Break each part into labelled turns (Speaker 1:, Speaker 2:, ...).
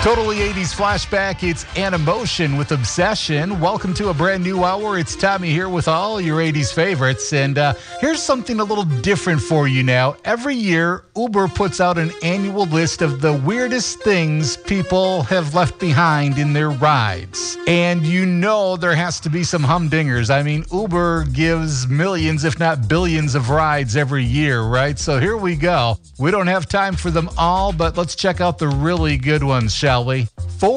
Speaker 1: Totally 80s flashback. It's Animotion with Obsession. Welcome to a brand new hour. It's Tommy here with all your 80s favorites. And here's something a little different for you now. Every year, Uber puts out an annual list of the weirdest things people have left behind in their rides. And you know there has to be some humdingers. I mean, Uber gives millions, if not billions, of rides every year, right? So here we go. We don't have time for them all, but let's check out the really good ones, shall we?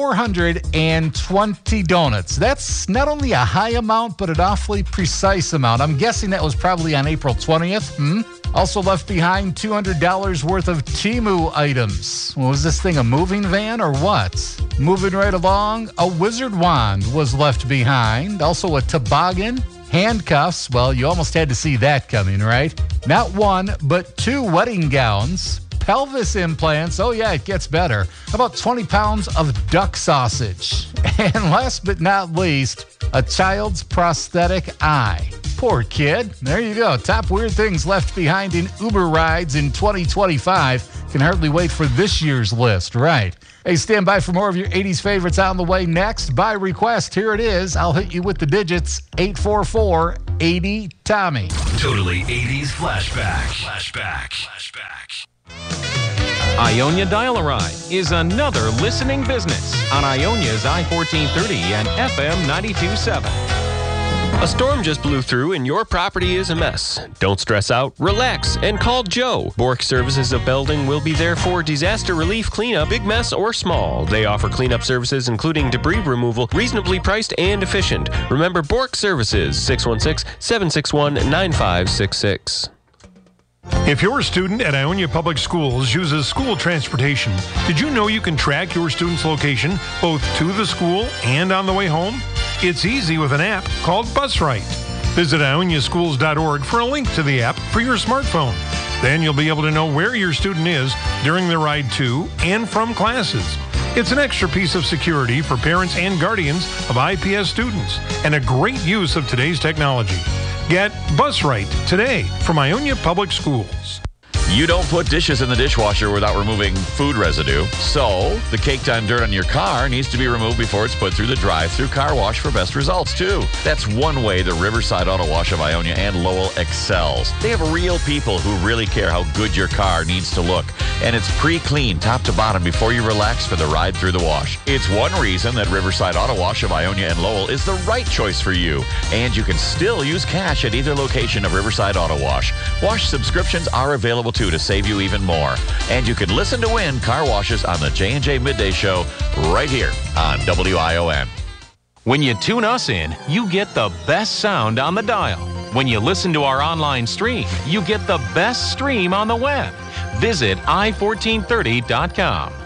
Speaker 1: 420 donuts. That's not only a high amount, but an awfully precise amount. I'm guessing that was probably on April 20th. Also left behind $200 worth of Temu items. Was this thing a moving van or what? Moving right along, a wizard wand was left behind. Also a toboggan, handcuffs. Well, you almost had to see that coming, right? Not one, but two wedding gowns. Pelvis implants. Oh, yeah, it gets better. About 20 pounds of duck sausage. And last but not least, a child's prosthetic eye. Poor kid. There you go. Top weird things left behind in Uber rides in 2025. Can hardly wait for this year's list, right? Hey, stand by for more of your 80s favorites on the way next. By request, here it is. I'll hit you with the digits, 844-80-TOMMY.
Speaker 2: Totally 80s flashback.
Speaker 3: Ionia Dial-A-Ride is another listening business on Ionia's I-1430 and FM 92.7.
Speaker 4: A storm just blew through and your property is a mess. Don't stress out, relax, and call Joe. Bork Services of Belding will be there for disaster relief cleanup, big mess or small. They offer cleanup services including debris removal, reasonably priced and efficient. Remember Bork Services, 616-761-9566.
Speaker 5: If your student at Ionia Public Schools uses school transportation, did you know you can track your student's location both to the school and on the way home? It's easy with an app called BusRight. Visit ioniaschools.org for a link to the app for your smartphone. Then you'll be able to know where your student is during the ride to and from classes. It's an extra piece of security for parents and guardians of IPS students and a great use of today's technology. Get BusRight today from Ionia Public Schools.
Speaker 6: You don't put dishes in the dishwasher without removing food residue, so the caked-on dirt on your car needs to be removed before it's put through the drive-through car wash for best results, too. That's one way the Riverside Auto Wash of Ionia and Lowell excels. They have real people who really care how good your car needs to look, and it's pre-cleaned top to bottom before you relax for the ride through the wash. It's one reason that Riverside Auto Wash of Ionia and Lowell is the right choice for you, and you can still use cash at either location of Riverside Auto Wash. Wash subscriptions are available, too, to save you even more. And you can listen to win car washes on the J&J Midday Show right here on WION.
Speaker 3: When you tune us in, you get the best sound on the dial. When you listen to our online stream, you get the best stream on the web. Visit i1430.com.